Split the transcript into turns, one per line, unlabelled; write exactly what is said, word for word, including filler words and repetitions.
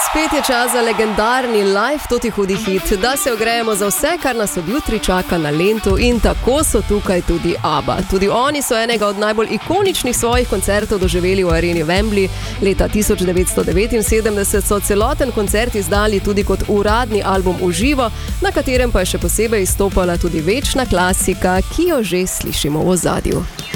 Spet je čas za legendarni live Toti hudi hit, da se ogrejemo za vse, kar nas od jutri čaka na Lentu, in tako so tukaj tudi ABBA. Tudi oni so enega od najbolj ikoničnih svojih koncertov doživeli v areni Wembley. Leta tisoč devetsto devetinsedemdeset so celoten koncert izdali tudi kot uradni album v živo, na katerem pa je še posebej izstopala tudi večna klasika, ki jo že slišimo v ozadju.